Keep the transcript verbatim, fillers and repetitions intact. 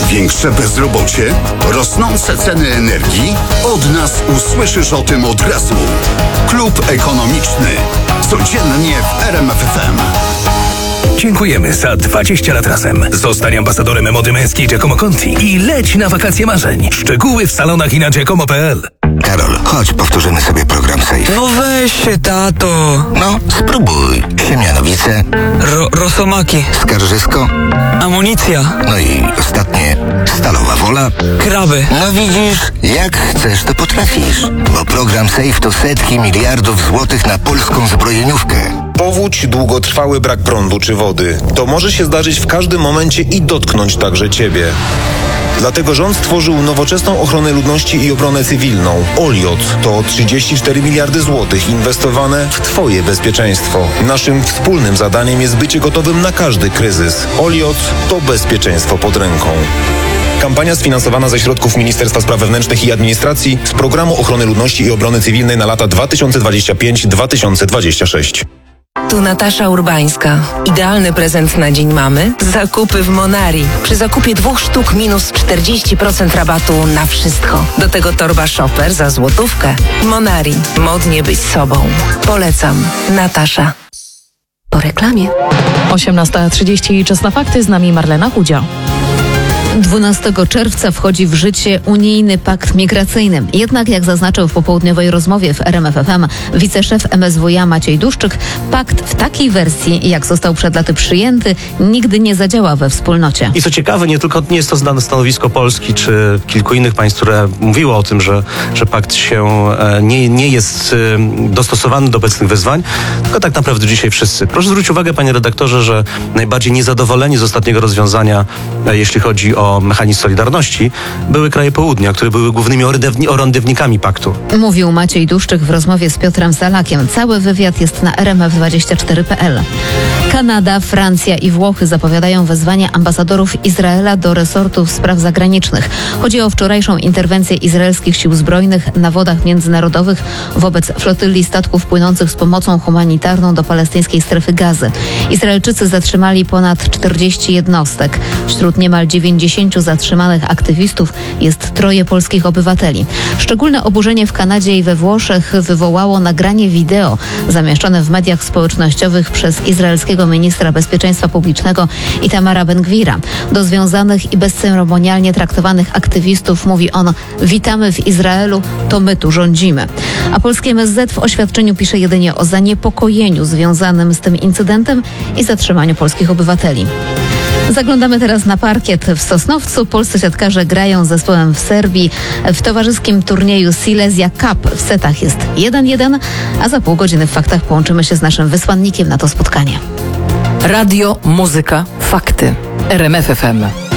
Większe bezrobocie? Rosnące ceny energii? Od nas usłyszysz o tym od razu. Klub Ekonomiczny. Codziennie w R M F F M. Dziękujemy za dwadzieścia lat razem. Zostań ambasadorem mody męskiej Giacomo Conti i leć na wakacje marzeń. Szczegóły w salonach i na giacomo kropka p l. Karol, chodź, powtórzymy sobie program Safe. No weź się, tato. No, spróbuj. Siemianowice. Ro- rosomaki. Skarżysko. Amunicja. No i ostatnie, Stalowa Wola. Kraby. No widzisz, jak chcesz, to potrafisz. Bo program Safe to setki miliardów złotych na polską zbrojeniówkę. Powódź, długotrwały brak prądu czy wody. To może się zdarzyć w każdym momencie i dotknąć także Ciebie. Dlatego rząd stworzył nowoczesną ochronę ludności i obronę cywilną. Oliot to trzydzieści cztery miliardy złotych inwestowane w Twoje bezpieczeństwo. Naszym wspólnym zadaniem jest bycie gotowym na każdy kryzys. Oliot to bezpieczeństwo pod ręką. Kampania sfinansowana ze środków Ministerstwa Spraw Wewnętrznych i Administracji z Programu Ochrony Ludności i Obrony Cywilnej na lata dwa tysiące dwudziesty piąty do dwa tysiące dwudziestego szóstego. Tu Natasza Urbańska. Idealny prezent na Dzień Mamy? Zakupy w Monari. Przy zakupie dwóch sztuk minus czterdzieści procent rabatu na wszystko. Do tego torba shopper za złotówkę. Monari. Modnie być sobą. Polecam. Natasza. Po reklamie. osiemnasta trzydzieści, czas na fakty, z nami Marlena Chudzia. dwunastego czerwca wchodzi w życie unijny pakt migracyjny. Jednak, jak zaznaczył w popołudniowej rozmowie w R M F F M wiceszef M S W iA Maciej Duszczyk, pakt w takiej wersji, jak został przed laty przyjęty, nigdy nie zadziała we wspólnocie. I co ciekawe, nie tylko nie jest to znane stanowisko Polski czy kilku innych państw, które mówiło o tym, że, że pakt się nie, nie jest dostosowany do obecnych wyzwań, tylko tak naprawdę dzisiaj wszyscy. Proszę zwrócić uwagę, panie redaktorze, że najbardziej niezadowoleni z ostatniego rozwiązania, jeśli chodzi o mechanizm solidarności, były kraje południa, które były głównymi orędowni- orędownikami paktu. Mówił Maciej Duszczyk w rozmowie z Piotrem Salakiem. Cały wywiad jest na r m f dwadzieścia cztery kropka p l. Kanada, Francja i Włochy zapowiadają wezwania ambasadorów Izraela do resortów spraw zagranicznych. Chodzi o wczorajszą interwencję izraelskich sił zbrojnych na wodach międzynarodowych wobec flotyli statków płynących z pomocą humanitarną do palestyńskiej strefy Gazy. Izraelczycy zatrzymali ponad czterdzieści jednostek. Wśród niemal dziewięćdziesięciu zatrzymanych aktywistów jest troje polskich obywateli. Szczególne oburzenie w Kanadzie i we Włoszech wywołało nagranie wideo zamieszczone w mediach społecznościowych przez izraelskiego ministra bezpieczeństwa publicznego Itamara Ben-Gvira. Do związanych i bezceremonialnie traktowanych aktywistów mówi on: witamy w Izraelu, to my tu rządzimy. A polskie M S Z w oświadczeniu pisze jedynie o zaniepokojeniu związanym z tym incydentem i zatrzymaniu polskich obywateli. Zaglądamy teraz na parkiet w Sosnowcu. Polscy siatkarze grają z zespołem w Serbii w towarzyskim turnieju Silesia Cup. W setach jest jeden jeden, a za pół godziny w faktach połączymy się z naszym wysłannikiem na to spotkanie. Radio, muzyka, fakty. R M F F M.